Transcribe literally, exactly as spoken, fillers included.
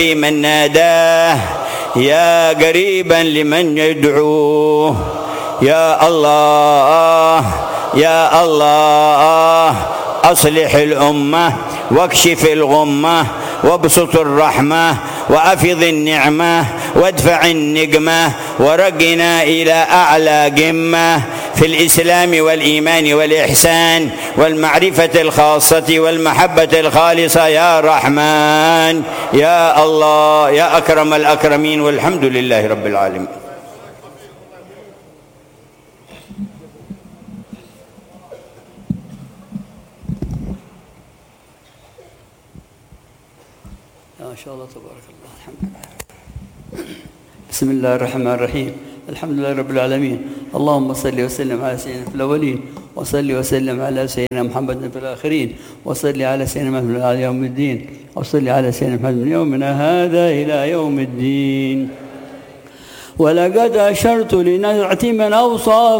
من ناداه يا قريبا لمن يدعوه. يا الله يا الله أصلح الأمة واكشف الغمة وابسط الرحمة وأفض النعمة وادفع النقمة ورقنا إلى أعلى قمة في الإسلام والإيمان والإحسان والمعرفة الخاصة والمحبة الخالصة يا رحمن يا الله يا أكرم الأكرمين، والحمد لله رب العالمين. ما شاء الله تبارك الله. الحمد لله. بسم الله الرحمن الرحيم. الحمد لله رب العالمين. اللهم صل وسلم على سيدنا في الأولين، وصل وسلم على سيدنا محمد في الآخرين، وصل على سيدنا محمد على يوم الدين، وصل على سيدنا محمد من يومنا هذا إلى يوم الدين. ولقد أشرت لنزعة من أوصاف